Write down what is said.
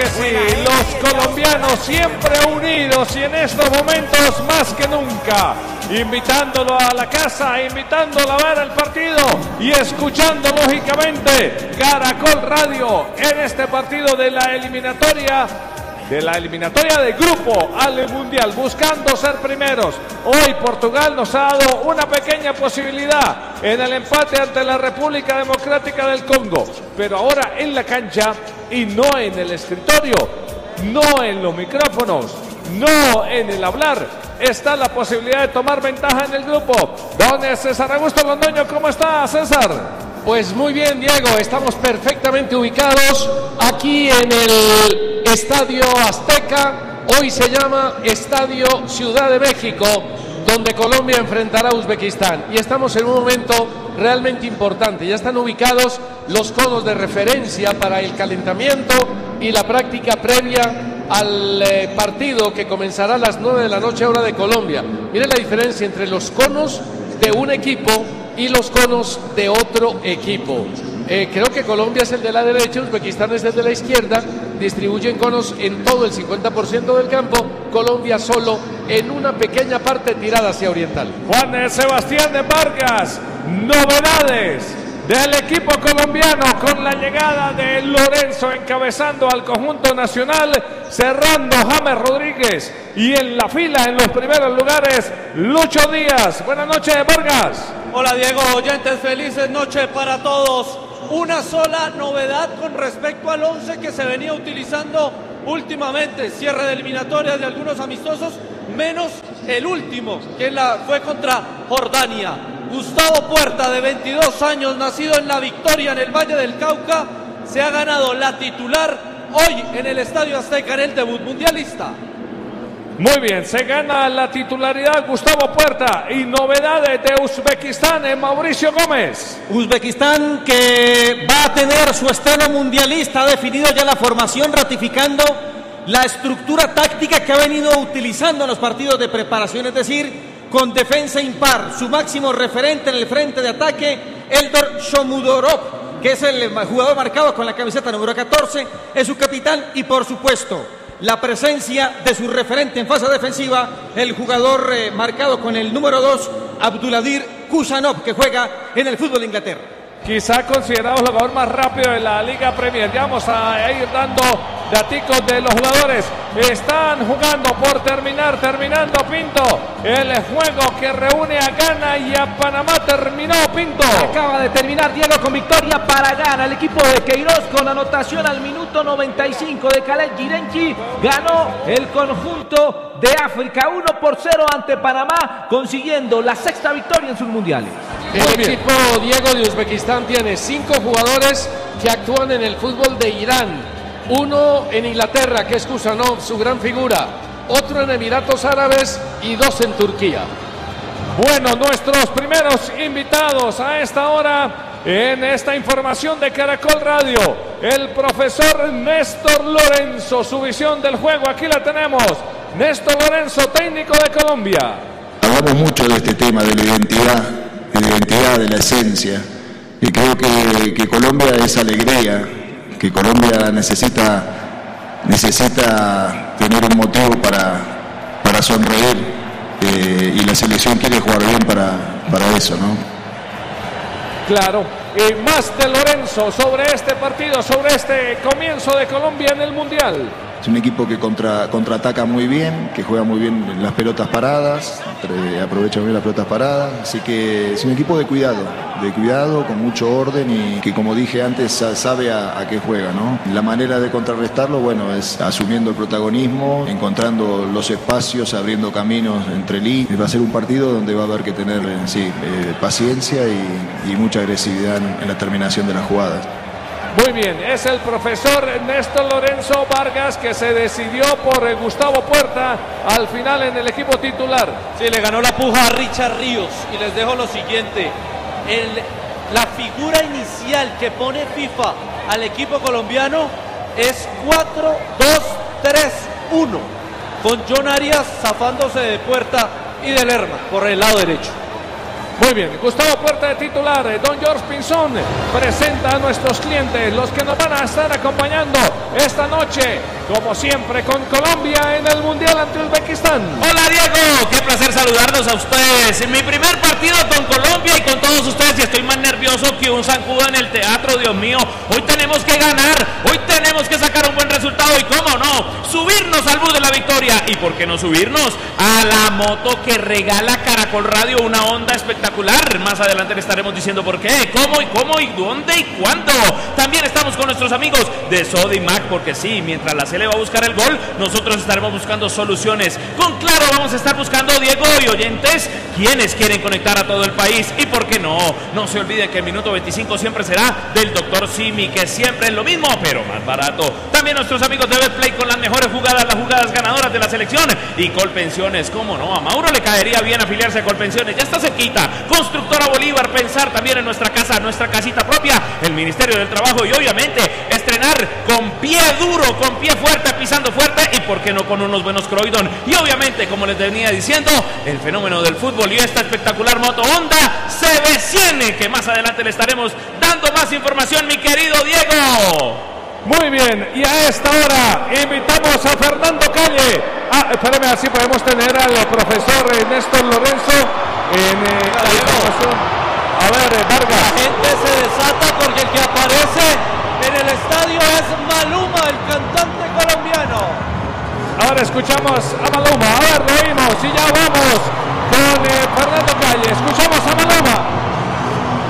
que sí, los colombianos siempre unidos y en estos momentos más que nunca, invitándolo a la casa, invitándolo a ver el partido y escuchando lógicamente Caracol Radio en este partido de la eliminatoria de grupo al Mundial, buscando ser primeros. Hoy Portugal nos ha dado una pequeña posibilidad en el empate ante la República Democrática del Congo, pero ahora en la cancha y no en el escritorio, no en los micrófonos, no en el hablar, está la posibilidad de tomar ventaja en el grupo. Don César Augusto Londoño, ¿cómo está, César? Pues muy bien, Diego, estamos perfectamente ubicados aquí en el Estadio Azteca. Hoy se llama Estadio Ciudad de México, donde Colombia enfrentará a Uzbekistán. Y estamos en un momento realmente importante. Ya están ubicados los conos de referencia para el calentamiento y la práctica previa al partido que comenzará a las 9 de la noche, hora de Colombia. Miren la diferencia entre los conos de un equipo y los conos de otro equipo. Creo que Colombia es el de la derecha, Uzbekistán es el de la izquierda. Distribuyen conos en todo el 50% del campo, Colombia solo en una pequeña parte tirada hacia oriental. Juan Sebastián de Vargas, novedades del equipo colombiano con la llegada de Lorenzo encabezando al conjunto nacional, cerrando James Rodríguez y en la fila en los primeros lugares Lucho Díaz. Buenas noches, Vargas. Hola Diego, oyentes, felices noches para todos. Una sola novedad con respecto al 11 que se venía utilizando últimamente, cierre de eliminatorias de algunos amistosos, menos el último, que fue contra Jordania. Gustavo Puerta, de 22 años, nacido en La Victoria, en el Valle del Cauca, se ha ganado la titular hoy en el Estadio Azteca en el debut mundialista. Muy bien, se gana la titularidad Gustavo Puerta y novedades de Uzbekistán en Mauricio Gómez. Uzbekistán que va a tener su estreno mundialista, ha definido ya la formación ratificando la estructura táctica que ha venido utilizando en los partidos de preparación, es decir, con defensa impar. Su máximo referente en el frente de ataque, Eldor Shomurodov, que es el jugador marcado con la camiseta número 14, es su capitán y por supuesto la presencia de su referente en fase defensiva, el jugador marcado con el número 2, Abduladir Kusanov, que juega en el fútbol de Inglaterra. Quizá considerado el jugador más rápido de la Liga Premier. Ya vamos a ir dando daticos de los jugadores. Están jugando por terminando Pinto. El juego que reúne a Ghana y a Panamá terminó, Pinto. Acaba de terminar, Diego, con victoria para Ghana. El equipo de Queiroz con anotación al minuto 95 de Khaled Girenchi. Ganó el conjunto de África 1-0 ante Panamá, consiguiendo la sexta victoria en sus mundiales. El equipo, Diego, de Uzbekistán tiene 5 jugadores que actúan en el fútbol de Irán. Uno en Inglaterra, que es Kusanov, su gran figura. Otro en Emiratos Árabes y 2 en Turquía. Bueno, nuestros primeros invitados a esta hora en esta información de Caracol Radio, el profesor Néstor Lorenzo, su visión del juego, aquí la tenemos. Néstor Lorenzo, técnico de Colombia. Hablamos mucho de este tema, de la identidad, de la esencia, y creo que Colombia es alegría, que Colombia necesita tener un motivo para sonreír, y la selección quiere jugar bien para eso, ¿no? Claro, y más de Lorenzo sobre este partido, sobre este comienzo de Colombia en el Mundial. Es un equipo que contraataca muy bien, que juega muy bien las pelotas paradas, aprovecha muy bien las pelotas paradas, así que es un equipo de cuidado, con mucho orden y que, como dije antes, sabe a qué juega, ¿no? La manera de contrarrestarlo, bueno, es asumiendo el protagonismo, encontrando los espacios, abriendo caminos entre líneas. Va a ser un partido donde va a haber que tener paciencia y mucha agresividad en la terminación de las jugadas. Muy bien, es el profesor Néstor Lorenzo Vargas que se decidió por Gustavo Puerta al final en el equipo titular. Sí, le ganó la puja a Richard Ríos y les dejo lo siguiente. La figura inicial que pone FIFA al equipo colombiano es 4-2-3-1, con John Arias zafándose de Puerta y de Lerma por el lado derecho. Muy bien, Gustavo Puerta de titular, don George Pinzón presenta a nuestros clientes, los que nos van a estar acompañando esta noche como siempre, con Colombia en el Mundial ante Uzbekistán. Hola Diego, qué placer saludarlos a ustedes. En mi primer partido con Colombia y con todos ustedes, y estoy más nervioso que un zancudo en el teatro, Dios mío. Hoy tenemos que ganar, hoy tenemos que sacar un buen resultado y cómo no, subirnos al bus de la victoria. ¿Y por qué no subirnos a la moto que regala Caracol Radio, una onda espectacular? Más adelante le estaremos diciendo por qué, cómo y dónde y cuándo. También estamos con nuestros amigos de Sodimac, porque sí, mientras la Sele va a buscar el gol, nosotros estaremos buscando soluciones. Con Claro vamos a estar buscando, Diego y oyentes, quienes quieren conectar a todo el país. Y por qué no, no se olviden que el minuto 25 siempre será del Dr. Simi, que siempre es lo mismo, pero más barato. También nuestros amigos de Betplay con las mejores jugadas, las jugadas ganadoras de la selección. Y Colpensiones, cómo no, a Mauro le caería bien afiliarse a Colpensiones, ya está cerquita. Constructora Bolívar, pensar también en nuestra casa, nuestra casita propia, el Ministerio del Trabajo y obviamente estrenar con pie duro, con pie fuerte, pisando fuerte y por qué no con unos buenos Croydon. Y obviamente, como les venía diciendo, el fenómeno del fútbol y esta espectacular moto Honda CB100, que más adelante le estaremos dando más información, mi querido Diego. Muy bien, y a esta hora invitamos a Fernando Calle. Espérame, así podemos tener al profesor Néstor Lorenzo en la información. A ver, Vargas. La gente se desata porque el que aparece en el estadio es Maluma, el cantante colombiano. Ahora escuchamos a Maluma, a ver, lo oímos y ya vamos con Fernando Calle. Escuchamos a Maluma.